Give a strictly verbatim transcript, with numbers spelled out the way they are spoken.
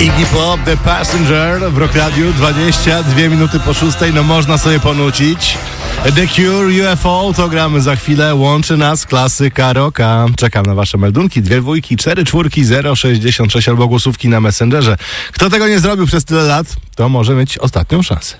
Iggy Pop, The Passenger w Rock Radiu, dwadzieścia dwie minuty po szóstej, no można sobie ponucić. The Cure, U F O, to gramy za chwilę, łączy nas klasyka rocka. Czekam na wasze meldunki, dwie dwójki, cztery czwórki, zero sześćdziesiąt sześć albo głosówki na Messengerze. Kto tego nie zrobił przez tyle lat, to może mieć ostatnią szansę.